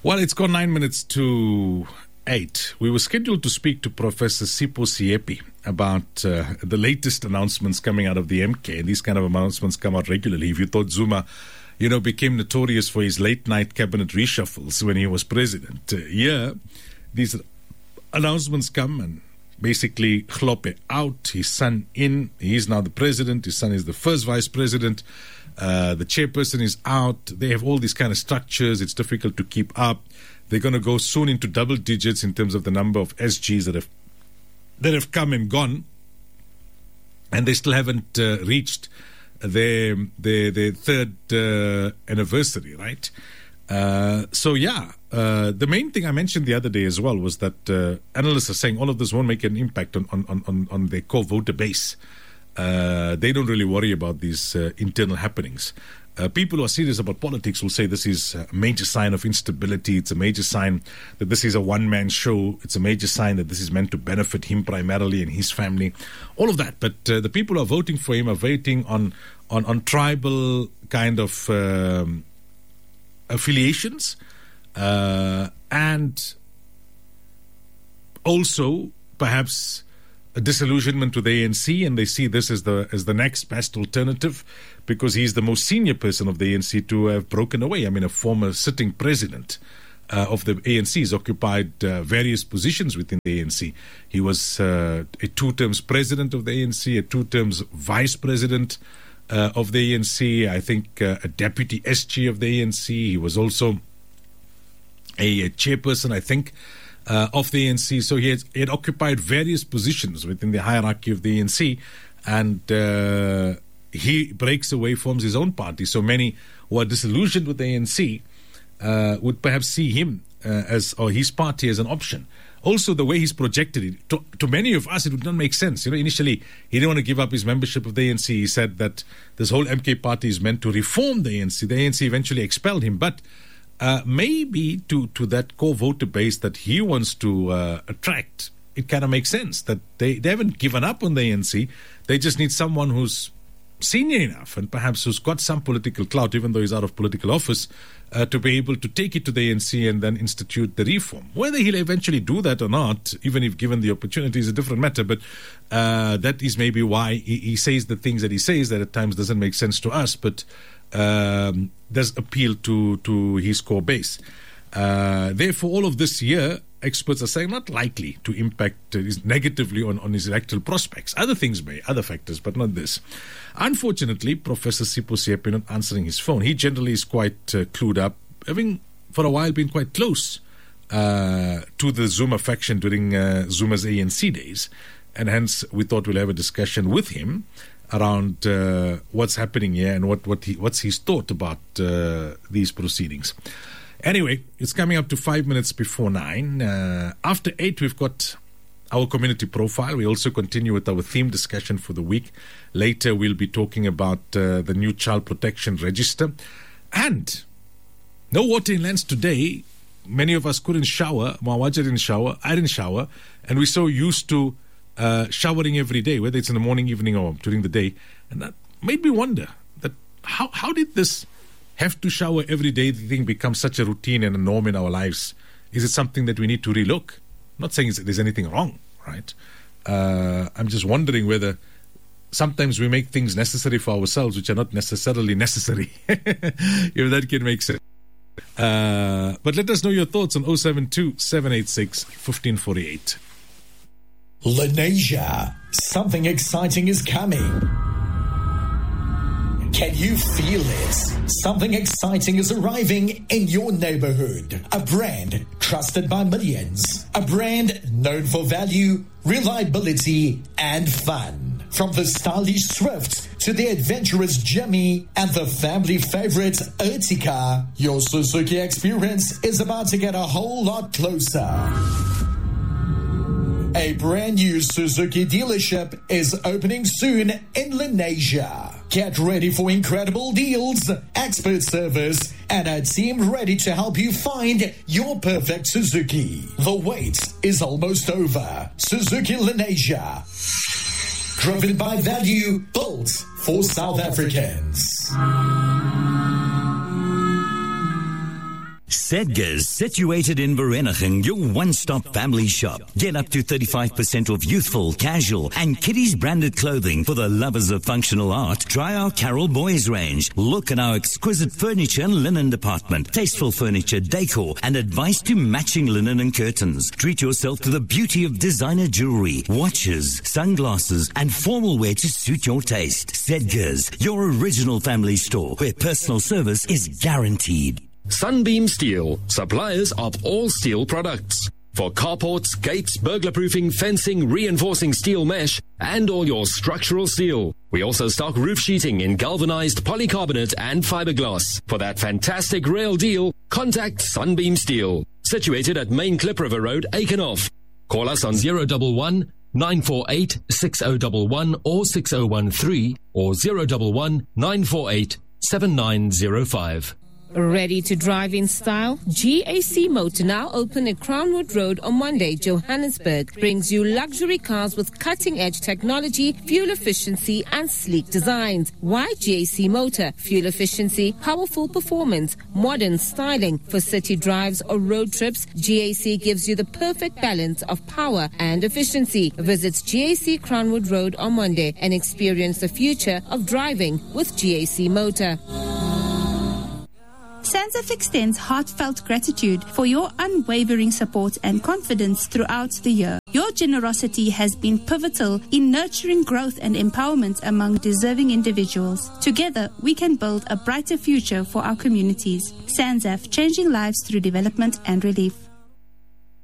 Well, it's gone 9 minutes to 8. We were scheduled to speak to Professor Sipho Siepi about the latest announcements coming out of the MK. And these kind of announcements come out regularly. If you thought Zuma, became notorious for his late-night cabinet reshuffles when he was president, these announcements come and basically Hlophe out, his son in. He's now the president. His son is the first vice president. The chairperson is out. They have all these kind of structures. It's difficult to keep up. They're going to go soon into double digits in terms of the number of SGs that have come and gone, and they still haven't reached their third anniversary, right? The main thing I mentioned the other day as well was that analysts are saying all of this won't make an impact on their core voter base. They don't really worry about these internal happenings. People who are serious about politics will say this is a major sign of instability. It's a major sign that this is a one-man show. It's a major sign that this is meant to benefit him primarily and his family. All of that. But the people who are voting for him are voting on tribal kind of affiliations and also perhaps a disillusionment with the ANC, and they see this as the next best alternative because he's the most senior person of the ANC to have broken away. I mean, a former sitting president of the ANC has occupied various positions within the ANC. He was a 2 terms president of the ANC, a 2 terms vice president of the ANC, I think a deputy SG of the ANC. He was also a chairperson, I think, of the ANC. So he had occupied various positions within the hierarchy of the ANC, and he breaks away, forms his own party. So many who are disillusioned with the ANC would perhaps see him or his party as an option. Also, the way he's projected it, to many of us, it would not make sense. Initially, he didn't want to give up his membership of the ANC. He said that this whole MK party is meant to reform the ANC. The ANC eventually expelled him, but maybe to that core voter base that he wants to attract, it kind of makes sense that they haven't given up on the ANC. They just need someone who's senior enough and perhaps who's got some political clout, even though he's out of political office, to be able to take it to the ANC and then institute the reform. Whether he'll eventually do that or not, even if given the opportunity, is a different matter. But that is maybe why he says the things that he says that at times doesn't make sense to us, but does appeal to his core base. Therefore, all of this year, experts are saying not likely to impact negatively on his electoral prospects. Other things may, other factors, but not this. Unfortunately, Professor Sipho Siepi not answering his phone. He generally is quite clued up, having for a while been quite close to the Zuma faction during Zuma's ANC days, and hence we thought we'll have a discussion with him around what's happening here and what's his thought about these proceedings. Anyway, it's coming up to 5 minutes before 9. After 8, we've got our community profile. We also continue with our theme discussion for the week. Later, we'll be talking about the new child protection register. And no water in Lens today. Many of us couldn't shower. Mawaja didn't shower. I didn't shower. And we're so used to showering every day, whether it's in the morning, evening, or during the day. And that made me wonder that how did this have to shower every day thing become such a routine and a norm in our lives? Is it something that we need to relook? I'm not saying there's anything wrong, right? I'm just wondering whether sometimes we make things necessary for ourselves which are not necessarily necessary, if that can make sense. But let us know your thoughts on 072-786-1548. Lenasia, something exciting is coming. Can you feel it? Something exciting is arriving in your neighborhood. A brand trusted by millions. A brand known for value, reliability, and fun. From the stylish Swift to the adventurous Jimmy and the family favorite Ertiga, your Suzuki experience is about to get a whole lot closer. A brand new Suzuki dealership is opening soon in Lenasia. Get ready for incredible deals, expert service, and a team ready to help you find your perfect Suzuki. The wait is almost over. Suzuki Lenasia. Driven by value, built for South Africans. Sedgars, situated in Vereeniging, your one-stop family shop. Get up to 35% off youthful, casual, and kiddies branded clothing for the lovers of functional art. Try our Carol Boys range. Look at our exquisite furniture and linen department, tasteful furniture, decor, and advice to matching linen and curtains. Treat yourself to the beauty of designer jewelry, watches, sunglasses, and formal wear to suit your taste. Sedgars, your original family store where personal service is guaranteed. Sunbeam Steel, suppliers of all steel products. For carports, gates, burglar-proofing, fencing, reinforcing steel mesh, and all your structural steel. We also stock roof sheeting in galvanized polycarbonate and fiberglass. For that fantastic rail deal, contact Sunbeam Steel. Situated at Main Klip River Road, Aikenhof. Call us on 011 948 6011 or 6013 or 011 948 7905. Ready to drive in style? GAC Motor, now open at Crownwood Road on Monday, Johannesburg, brings you luxury cars with cutting-edge technology, fuel efficiency, and sleek designs. Why GAC Motor? Fuel efficiency, powerful performance, modern styling. For city drives or road trips, GAC gives you the perfect balance of power and efficiency. Visit GAC Crownwood Road on Monday and experience the future of driving with GAC Motor. SANZAF extends heartfelt gratitude for your unwavering support and confidence throughout the year. Your generosity has been pivotal in nurturing growth and empowerment among deserving individuals. Together, we can build a brighter future for our communities. SANZAF, changing lives through development and relief.